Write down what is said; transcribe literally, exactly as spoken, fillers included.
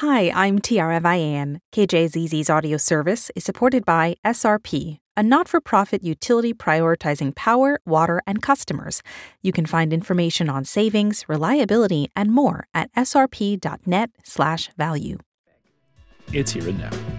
Hi, I'm Tiara Vian. K J Z Z's audio service is supported by S R P, a not-for-profit utility prioritizing power, water, and customers. You can find information on savings, reliability, and more at srp.net slash value. It's here and now.